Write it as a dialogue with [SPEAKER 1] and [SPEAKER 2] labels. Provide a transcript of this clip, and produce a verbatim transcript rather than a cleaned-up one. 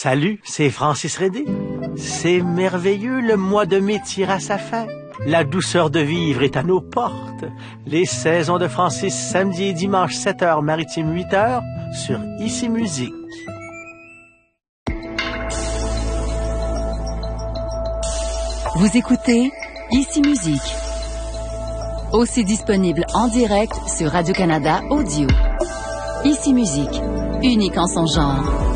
[SPEAKER 1] Salut, c'est Francis Redé. C'est merveilleux, le mois de mai tire à sa fin. La douceur de vivre est à nos portes. Les saisons de Francis, samedi et dimanche, sept heures, maritime, huit heures, sur Ici Musique.
[SPEAKER 2] Vous écoutez Ici Musique. Aussi disponible en direct sur Radio-Canada Audio. Ici Musique, unique en son genre.